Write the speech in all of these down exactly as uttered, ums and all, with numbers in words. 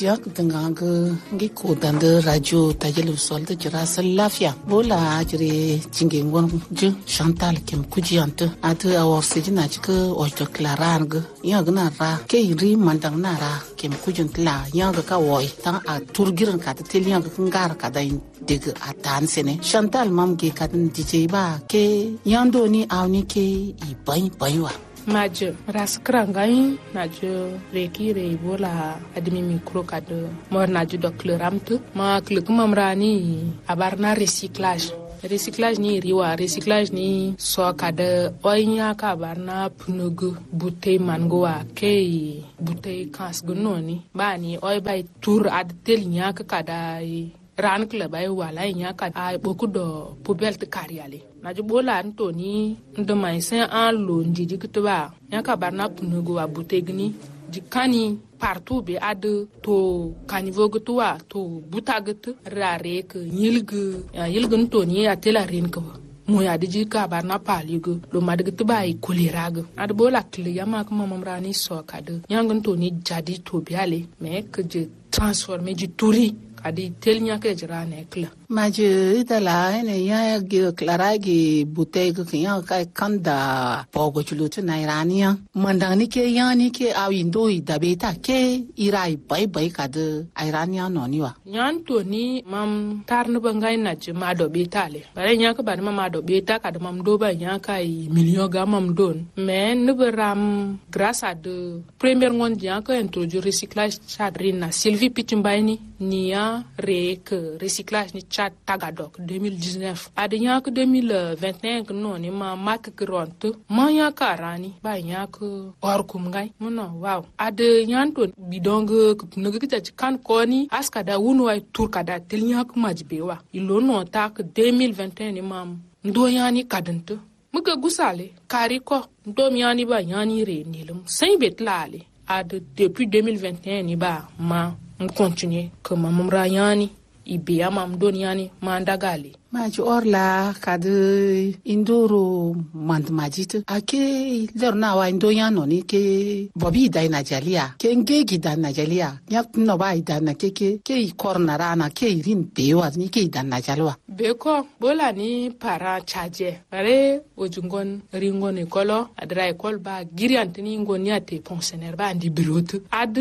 Jiya tanga ngi ko danda radio tajelu sol da jira sal lafiya bola jire jinge ngon je Chantal kem kujiyanta atu awor sejina cika ojo klaran ga ya gna ra ke ri mandang na ra kem kujintla ya ga ka woi tan a turgiran ka ta teliya ga ngar ka dai deg atan sene Chantal mam ge ka din dije ba ke yando ni awni ke i bai baiwa Majo raskrangai najo reki re bola admi micro kado mor najo dokleramtu ma kluk mamrani abarna recyclage recyclage ni riwa recyclage ni so kada oinya ka barna pnugu butey mangoa ke butey kas gunoni bani oy bay tour ad tel nya ka kada ran kle bay wala nya ka ay bokudo poubelle te kariale na jubola antoni ndo mai sen an lo ndidi kutuba yaka barna punugo wa butegni jikani partout be ade to kanivo gutwa to butagat rare ke yilgu yilgun to ni atela rin ko mo ya diji ka barna paligo lo madgat bai kuliraga ad bola kle yama ko mamrani so kade yangun to ni jadi to biale me ke je transformer du touri adi telnya ke jirane kla maje itala ene ya ge klara ge butey ge ya ka kanda pogo chulutu na irania mandang ni ke ya ni ke awindo idabeta ke irai bai bai ka de irania no niwa nyan to ni mam tarnu bangai na je mado betale bare nya ka bar mado beta ka de mam do ba nya ka i million ga mam don mais ne beram grâce à de premier ngon nya ka introduire recyclage chadrina Sylvie Pitimbaini niya rek recyclage ni chat tagadok deux mille dix-neuf adnya que deux mille vingt et un non ni ma mak kronto ma ya karani ba nya ko or kum ngai mono wow ade nyanto bidong no gita kan koni aska da wunu ay tur kada tel nya ko majbewa ilo no tak deux mille vingt et un ni mam ndo yani kadento muga gusale kari ko ndo yani ba yani re nilum sai betlale ade depuis deux mille vingt et un ni ba ma on continue comme mamra yani ibe amam don yani mandagali maji orla kadu indoro mand majit ake lerna wa indo yano ni ke bobi dai najalia ke ngegi dan najalia yak no bai dan na ke ke ke korna rana ke rin bewa ni ke dan najalwa beko bola ni para chaje bare ojungon ringon ekolo adra ekol ba giriantini ngon yate pensionnaire ba ndi birot ad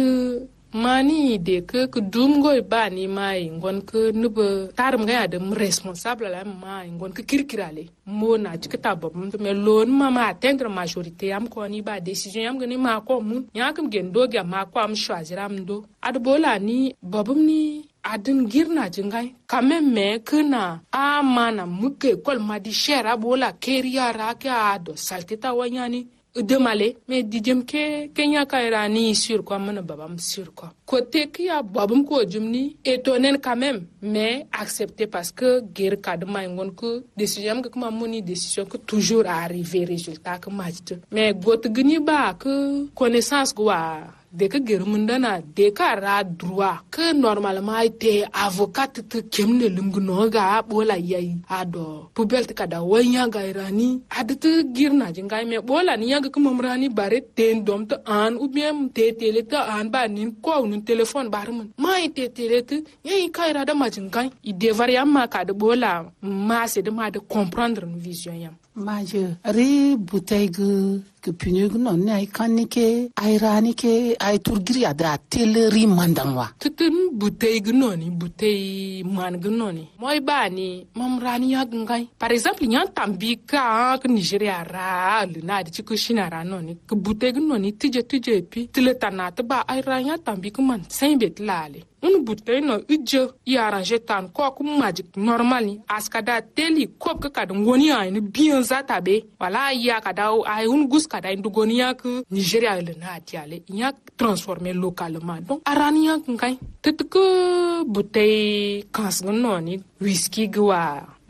mani de ke ke dumgo ba ni mai ngon ke nube tarum ga de responsable la mai ngon ke kirkirale mo na tikata bobum to me lon mama atteindre majorité am ko ni ba décision am gni ma ko mun yakam gen do ga ma ko am choisir am do ad bola ni bobum ni adin girna jingai quand me kana amana muke kol madi shera bola keria ra ka do saltita wanyani demale mais dijem ke kenya kaira ni sur quoi mon babam sur quoi côté qui a babam ko jumni étonné quand même mais accepté parce que guerre cadre ngon ko décision que kuma moni décision que toujours arriver résultat que match mais got gni ba que connaissance quoi de que guerre mundana de ka ra droit que normalement été avocat te kemne lumgno ga bola yayi ado poubelle ka da wanya ga irani adte girna jinga me bola ni yaga kuma mrani bare ten dom to an ou bien te tele to an ba nin ko nun téléphone bar mun mai te tele te yayi kaira da majinga i devoir yamma ka de bola ma c'est de ma de comprendre une vision yam maje ri buteygu ke punyug non ne ay kanike ay ranike ay turgiri ada teleri mandangwa tutun buteygu noni butey man gnoni moy bani mam rani yag ngai par exemple nyan tambi ka ke Nigeria ra le na di ko shinara noni ke buteygu noni tije tije pi tile tanata ba ay ranya tambi ko man sain bet lale un butey no uje i arranger tan ko ko magic normal ni askada teli ko ka kad ngoni ay ni bien zata be wala ya kada ay un gus kada indugoniya que Nigeria le na diale nya transformer localement donc arania ngai tet que bouteille kans noni whisky gwa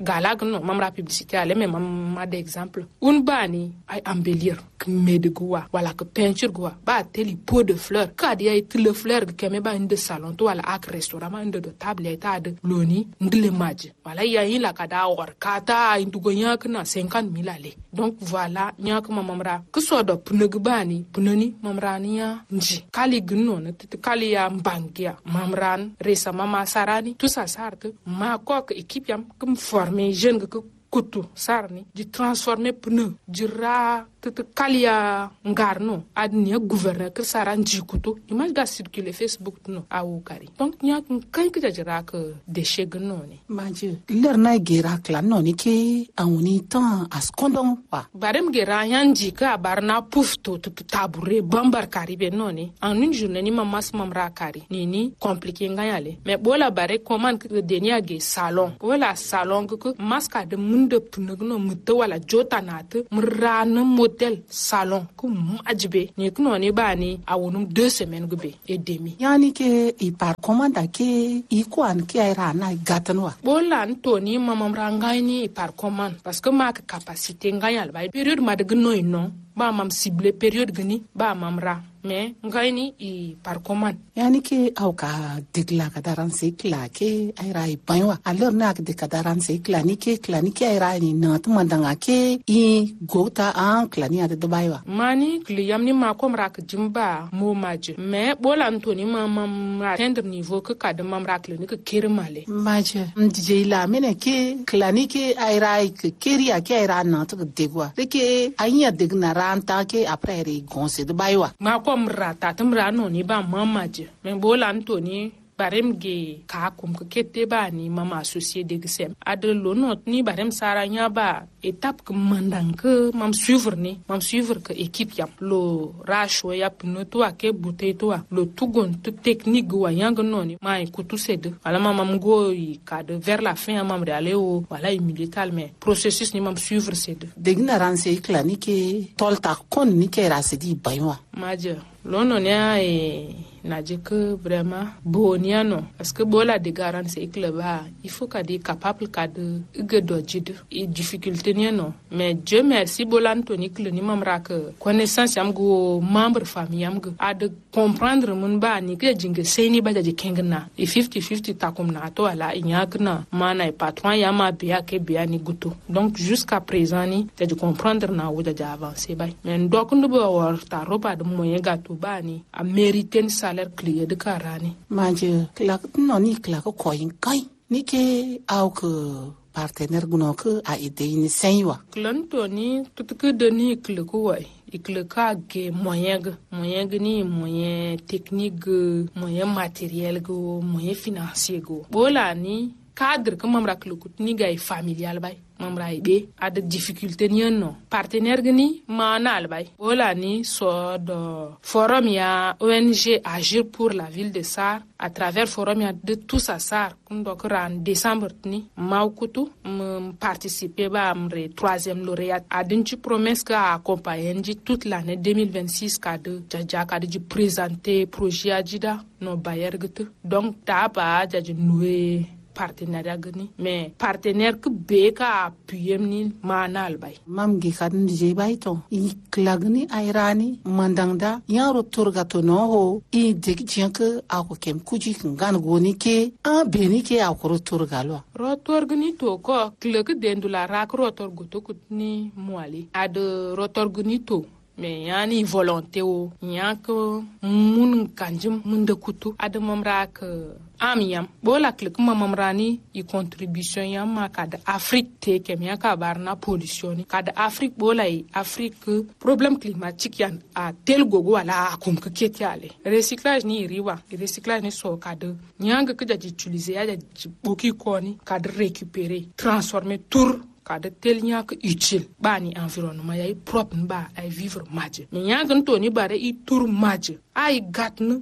galag no mam ra publicité ale mais mam ma d'exemple un bani ay embellir que medegwa wala que peinture gwa ba teli pot de fleurs ka dia it le fleur que me ba inde salon to wala ak restaurant inde de table eta de loni ndile maji wala ya yin la kada or kata indugo nyak na cinquante mille ale donc voilà nyak mamamra que so do pnug bani pnoni mamrania nji kali gno na tit kali ya mbangia mamran resa mama sarani tout ça sarte ma kok équipe yam comme former jeune que kutu sarni di transformer pneu di ra tete kalia ngarno adnia gouverneur que sara njikutu image ga circuler Facebook no awu kari donc nya kan ka jira que déchet gno ni maje ler na gera klan no ni ke awuni temps askondon wa barem gera yanji ka barna pufto to tabure bambar kari be no ni en une journée ni mamas mamra kari ni ni compliqué ngayale mais bola bare commande que denia ge salon wala salon que maska de munde pnugno muto wala jota nat mrana modèle salon ku majbe ni kuno ni bani awunum deux semaines gbe et demi yani ke i par commande ke i kwan ke era na gatanwa bolan to ni mamam rangani par commande parce que ma capacité ngayal bay période ma de gno non ba mam ciblé période gni ba mam ra mais ngayni i par commande yani ke au ka digla ka daran se kla ke ay rai panwa alors na de ka daran se kla ni ke kla ni ke ay rai ni na to mandanga ke i gota an kla ni ade baywa mani kliyam ni ma kom rak jimba mo maje mais bolan to ni mamam ra tendre niveau que ka de mam rak le ni ke kirmale maje mdije la mene ke kla ni ke ay rai ke keria ke ay rai na to degwa de ke anya degna ranta ke après ri gonse de baywa ma kom rata tumra no ni ba mamaje men bolan to ni barem ge ka kum ke kete ba ni mama associé de gsem adre lo not ni barem sara nya ba étape que mandang que mam suivre ni mam suivre que équipe yam lo rasho ya pno to ake bouteille to lo tugon tout technique wa yang noni mai kutu sed ala mam go i ka de vers la fin mam aller au voilà milital mais processus ni mam suivre sed degna ranse clinique tolta kon ni ke rasidi baywa maje lono ne e naje que vraiment boniano parce que bola de garantie club ba il faut qu'à des capable qu'à de gedojid et difficulté ni non mais Dieu merci bola tonique le ni mamra que connaissance am go membre famille am go a de comprendre mun ba ni que jinge seni ba de kengna e fifty fifty takum na to ala inyakna mana e patron ya ma bia ke bia ni guto donc jusqu'à présent ni de comprendre na wo de avancer ba mais donc ndo bo war ta roba de moyen gato ba ni a mériter salaire clé de carani manje kla no ni kla ko koyin kai ni ke au que partenaire guno que a aidé ni senwa klanto ni tout que de ni kle ko wai ikle ka ge moyen moyen ni moyen technique moyen matériel go moyen financier go bola ni cadre que mamra kle ko ni gay familial bay mamra ibe a de difficulté ni non partenaire ni manal bay bola ni so do forum ya O N G agir pour la ville de Sar à travers forum ya de tout ça Sar kundo kran décembre ni maukutu m participer ba amre troisième lauréat a dinchi promesse ka accompagner toute l'année deux mille vingt-six ka de jaja ka de présenter projet ajida no bayer gitu donc ta ba jaji noué partenariat gani mais partenaire que beka appuyer ni manal bay mam gi kan je bay to i klagni airani mandangda yaro turgato no ho i deg jianke ako kem kuji ngan goni ke a beni ke akoro turgalo rotor gni to ko kleg dendula rak rotor goto kutni mwali ad rotor gni to mais yani volonté o nyako mun kanjum mun de kutu adamam rak amiam bola klik mamam rani i contribution yam ma kad Afrique te kem yaka barna pollution kad Afrique bola i Afrique problème climatique yan a tel gogo ala kum ke ketiale recyclage ni riwa recyclage ni so kad nyanga ke jaji utiliser ya jaji boki koni kad récupérer transformer tour kada tel nyak utile bani environnement yai propre ba ay vivre madje mais nyak to ni bare i tour madje ay gatn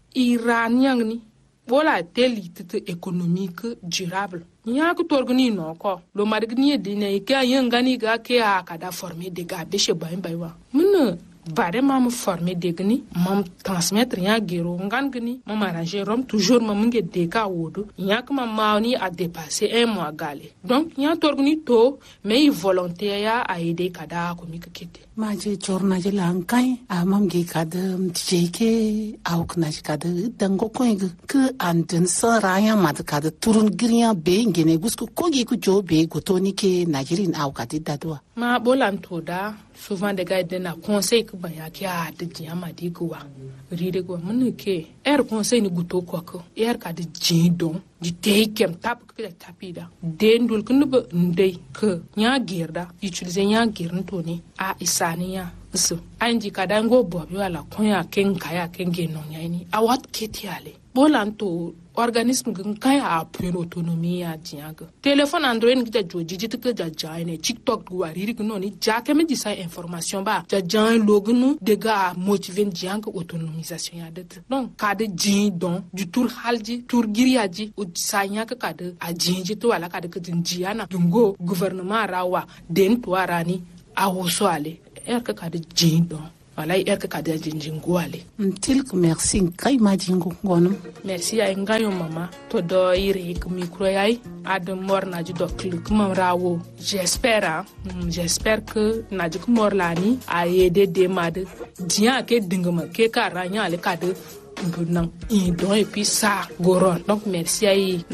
iran yang ni voilà tel titre économique durable nyak torgni no ko lo margni de ne ke yangani ga ke a kada former de ga be she bay bay wa mun bare mam former degni mam transmettre nya gero ngan gni mam arranger rom toujours mam nge deka wodo nya kama mauni a dépasser un mois galé donc nya torgni to mais volontaire ya a aider kada ko mi kete ma je chorna je lankai a mam ge kada tjeke au kna kada dango ko ke anten sa raya mat kada turun griya be ngene gusku ko ge ku jo be gotoni ke najirin au kada dadwa ma bolan to da souvent des gars de na conseil que ba ya kya de diama di gwa ride gwa mun ke er conseil ni guto ko ko er ka de jindon di tekem tap ko da tapida dendul kun ba ndey ke nya girda utiliser nya girn to ni a isaniya so anji kadango bobi wala konya ken kaya ken genon yani a wat ketiale bolan to organisme gan kaya a plein autonomie ya diaga téléphone android ngi da joji jit ke da jaine tiktok wariri gno ni jake me di sa information ba ja jan lognu de ga motiver dianga autonomisation ya det donc ka de jin don du tour halji tour giriaji o sanya ka ka de a jinji to wala ka de ke jinjiana dungo gouvernement rawa den to arani a woso ale er ka ka de jin don wala er ka ka de jinjin gwale tilk merci kay ma jingo gonum merci ay ngayo mama to do ire ko micro yai ad morna ju do click mam rawo j'espère mm, j'espère que na ju mor lani a yede de mad dia ke dingama ke ka ranya le ka de nang i don et puis ça goron donc merci ay